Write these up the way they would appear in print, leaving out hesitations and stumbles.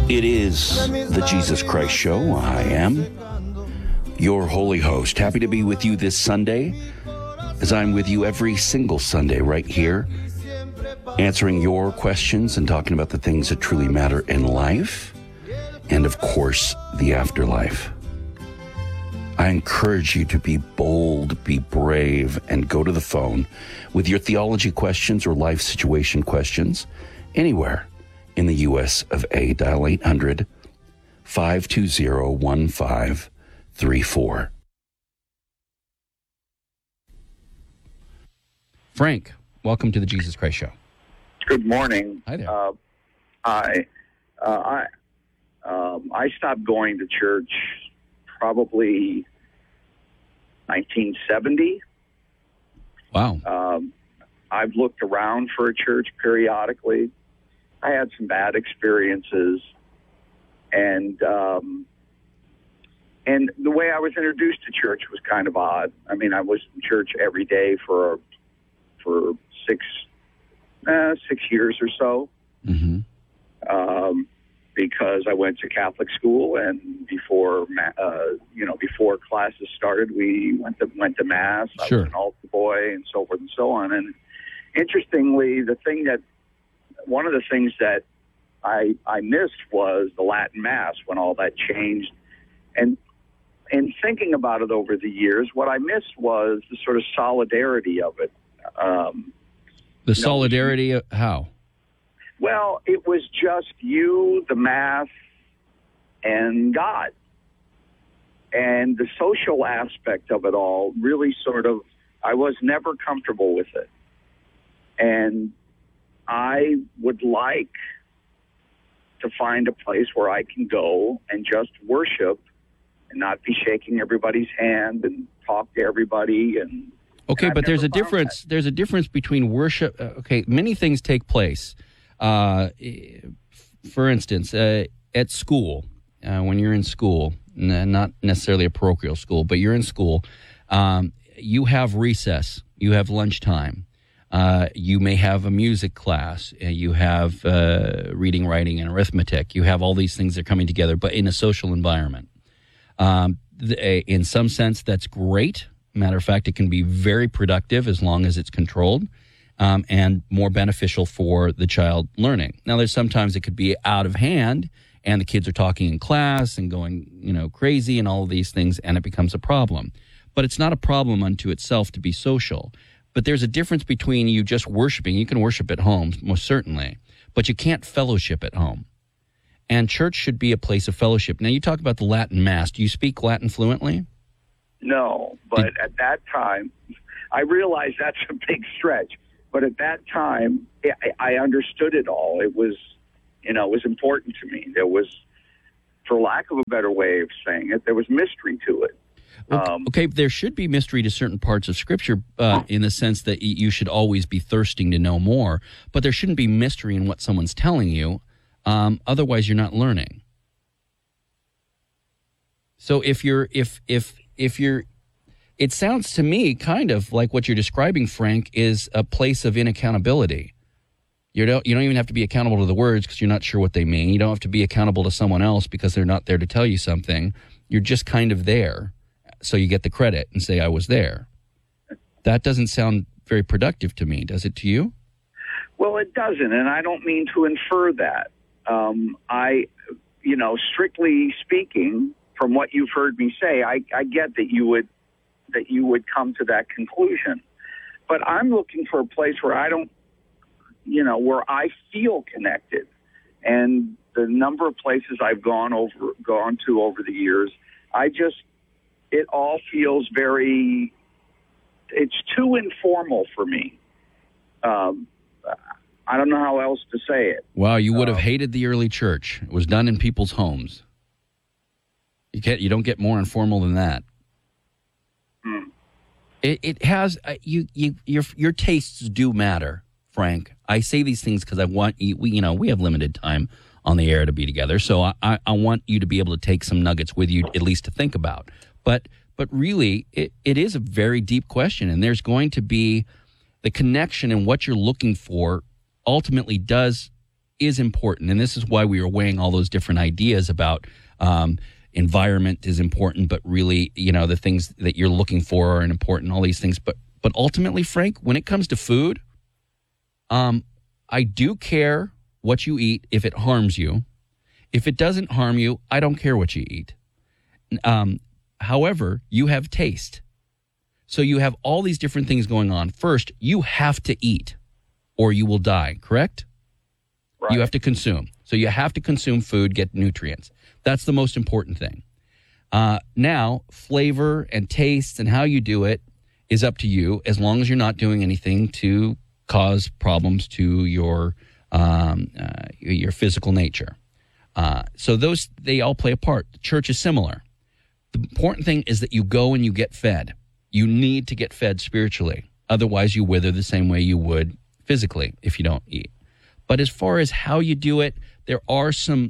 It is the Jesus Christ Show. I am your holy host. Happy to be with you this Sunday, as I'm with you every single Sunday right here, answering your questions and talking about the things that truly matter in life and, of course, the afterlife. I encourage you to be bold, be brave, and go to the phone with your theology questions or life situation questions anywhere in the U.S. of A. Dial 800-520-1534. Frank, welcome to the Jesus Christ Show. Good morning. Hi there. I stopped going to church probably 1970. Wow. I've looked around for a church periodically. I had some bad experiences, and the way I was introduced to church was kind of odd. I mean, I was in church every day for 6 years or so. Mm-hmm. Because I went to Catholic school, and before classes started, we went to Mass. Sure. I was an altar boy, and so forth and so on. And interestingly, one of the things that I missed was the Latin Mass when all that changed. And in thinking about it over the years, what I missed was the sort of solidarity of it. The solidarity of how? Well, it was just you, the Mass, and God. And the social aspect of it all really I was never comfortable with it. And I would like to find a place where I can go and just worship and not be shaking everybody's hand and talk to everybody. Okay, but there's a difference. That. There's a difference between worship. Many things take place. For instance, at school, when you're in school, not necessarily a parochial school, but you're in school, you have recess, you have lunchtime, you may have a music class, you have reading, writing, and arithmetic. You have all these things that are coming together, but in a social environment. In some sense, that's great. Matter of fact, it can be very productive as long as it's controlled. And more beneficial for the child learning. Now, there's sometimes it could be out of hand, and the kids are talking in class and going, crazy and all of these things, and it becomes a problem. But it's not a problem unto itself to be social. But there's a difference between you just worshiping. You can worship at home, most certainly, but you can't fellowship at home. And church should be a place of fellowship. Now, you talk about the Latin Mass. Do you speak Latin fluently? No, but at that time, I realized that's a big stretch. But at that time, I understood it all. It was, it was important to me. There was, for lack of a better way of saying it, there was mystery to it. Okay, there should be mystery to certain parts of Scripture in the sense that you should always be thirsting to know more. But there shouldn't be mystery in what someone's telling you. Otherwise, you're not learning. So if you're it sounds to me kind of like what you're describing, Frank, is a place of inaccountability. You don't even have to be accountable to the words because you're not sure what they mean. You don't have to be accountable to someone else because they're not there to tell you something. You're just kind of there, so you get the credit and say, I was there. That doesn't sound very productive to me. Does it to you? Well, it doesn't, and I don't mean to infer that. Strictly speaking, from what you've heard me say, I get that you would come to that conclusion. But I'm looking for a place where I don't, where I feel connected. And the number of places I've gone to over the years, it all feels it's too informal for me. I don't know how else to say it. Wow, you would have hated the early church. It was done in people's homes. You don't get more informal than that. It has your tastes do matter, Frank. I say these things because I want you. We have limited time on the air to be together, so I want you to be able to take some nuggets with you, at least to think about. But really, it is a very deep question, and there's going to be the connection in what you're looking for. Ultimately, is important, and this is why we are weighing all those different ideas about environment is important, but really, the things that you're looking for are important, all these things. But ultimately, Frank, when it comes to food, I do care what you eat if it harms you. If it doesn't harm you, I don't care what you eat. However, you have taste. So you have all these different things going on. First, you have to eat or you will die, correct? Right. You have to consume. So you have to consume food, get nutrients. That's the most important thing. Now, flavor and taste and how you do it is up to you, as long as you're not doing anything to cause problems to your physical nature. So they all play a part. The church is similar. The important thing is that you go and you get fed. You need to get fed spiritually. Otherwise, you wither the same way you would physically if you don't eat. But as far as how you do it, there are some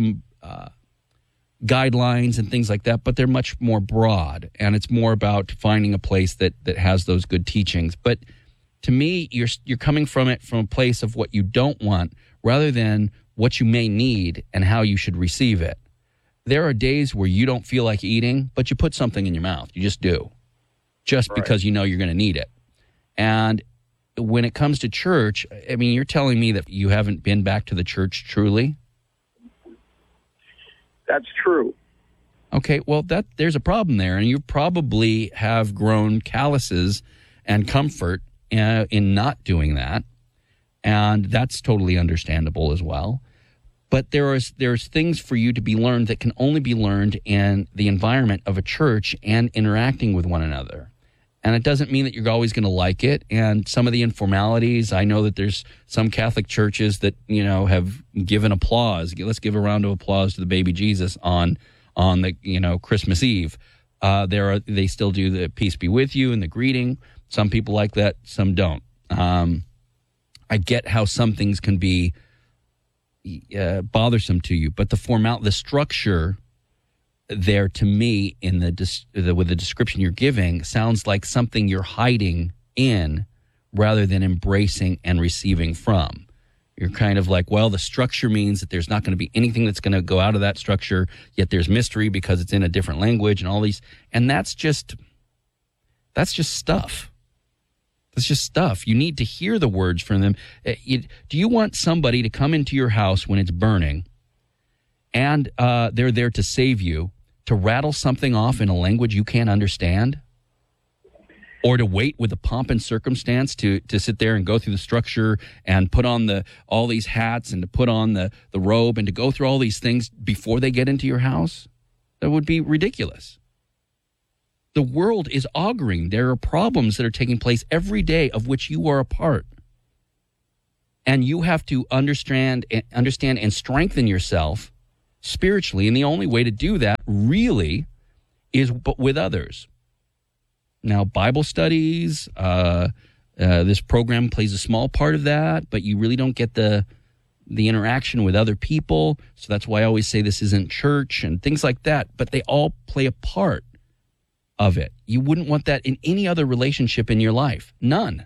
guidelines and things like that, but they're much more broad, and it's more about finding a place that has those good teachings. But to me, you're coming from it from a place of what you don't want rather than what you may need and how you should receive it. There are days where you don't feel like eating, but you put something in your mouth. You just do, just Right. because you know you're going to need it. And when it comes to church, I mean, you're telling me that you haven't been back to the church truly? That's true. Okay, well, there's a problem there, and you probably have grown calluses and comfort in not doing that, and that's totally understandable as well. But there's things for you to be learned that can only be learned in the environment of a church and interacting with one another. And it doesn't mean that you're always going to like it. And some of the informalities, I know that there's some Catholic churches that, have given applause. Let's give a round of applause to the baby Jesus on the, Christmas Eve. They still do the peace be with you and the greeting. Some people like that, some don't. I get how some things can be bothersome to you, but the structure there to me in with the description you're giving sounds like something you're hiding in rather than embracing and receiving from. You're kind of like, well, the structure means that there's not going to be anything that's going to go out of that structure, yet there's mystery because it's in a different language and all these, and that's just stuff. That's just stuff. You need to hear the words from them. Do you want somebody to come into your house when it's burning and they're there to save you, to rattle something off in a language you can't understand? Or to wait with the pomp and circumstance to sit there and go through the structure and put on all these hats and to put on the robe and to go through all these things before they get into your house? That would be ridiculous. The world is auguring. There are problems that are taking place every day of which you are a part. And you have to understand and strengthen yourself spiritually. And the only way to do that really is with others. Now, Bible studies, this program plays a small part of that, but you really don't get the interaction with other people. So that's why I always say this isn't church and things like that, but they all play a part of it. You wouldn't want that in any other relationship in your life. None.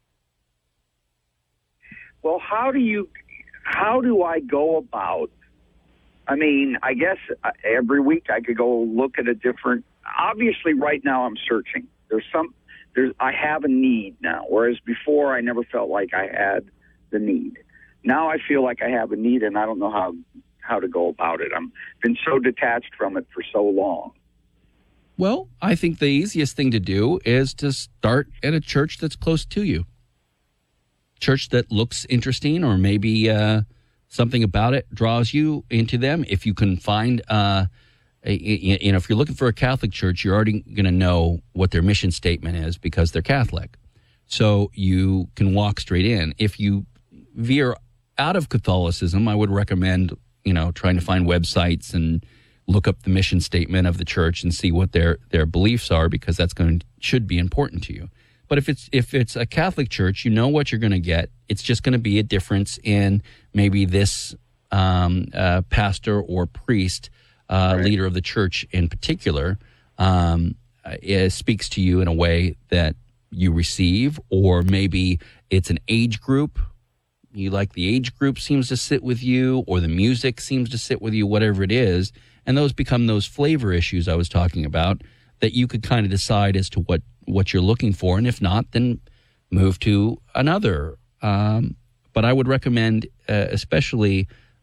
Well, how do I go about, I mean, I guess every week I could go look at a different, obviously right now I'm searching. I have a need now, whereas before I never felt like I had the need. Now I feel like I have a need and I don't know how to go about it. I've been so detached from it for so long. Well, I think the easiest thing to do is to start at a church that's close to you. Church that looks interesting, or maybe something about it draws you into them. If you can find, if you're looking for a Catholic church, you're already going to know what their mission statement is because they're Catholic. So you can walk straight in. If you veer out of Catholicism, I would recommend, trying to find websites and look up the mission statement of the church and see what their beliefs are, because that's should be important to you. But if it's a Catholic church, you know what you're going to get. It's just going to be a difference in maybe this pastor or priest, right, leader of the church in particular, speaks to you in a way that you receive, or maybe it's an age group You like the age group seems to sit with you, or the music seems to sit with you, whatever it is. And those become those flavor issues I was talking about that you could kind of decide as to what you're looking for. And if not, then move to another. But I would recommend, especially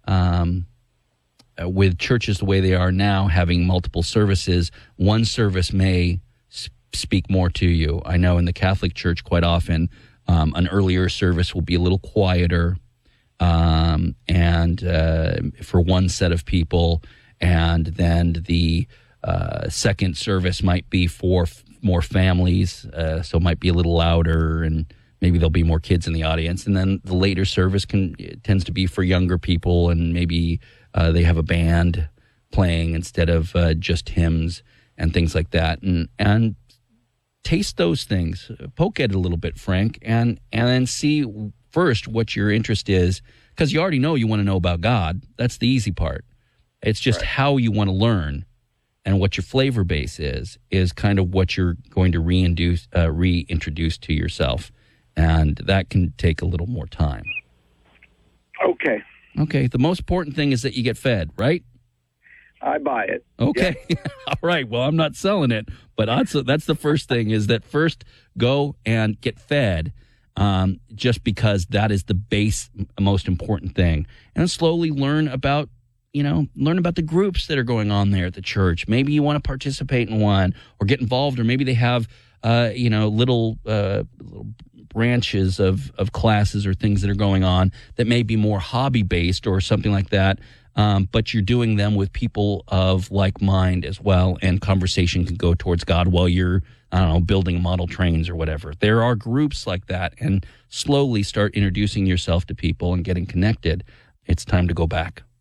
with churches the way they are now, having multiple services, one service may speak more to you. I know in the Catholic Church quite often an earlier service will be a little quieter and for one set of people, and then the second service might be for more families, so it might be a little louder, and maybe there'll be more kids in the audience. And then the later service tends to be for younger people, and maybe they have a band playing instead of just hymns and things like that. And taste those things, poke at it a little bit, Frank, and then see first what your interest is, because you already know you want to know about God. That's the easy part. It's just right. How you want to learn and what your flavor base is kind of what you're going to reintroduce to yourself. And that can take a little more time. Okay. The most important thing is that you get fed, right? I buy it. Okay. Yeah. All right. Well, I'm not selling it, but that's the first thing, is that first go and get fed, just because that is the base, most important thing. And slowly learn about the groups that are going on there at the church. Maybe you want to participate in one or get involved, or maybe they have, little branches of classes or things that are going on that may be more hobby-based or something like that. But you're doing them with people of like mind as well, and conversation can go towards God while you're, building model trains or whatever. There are groups like that, and slowly start introducing yourself to people and getting connected. It's time to go back.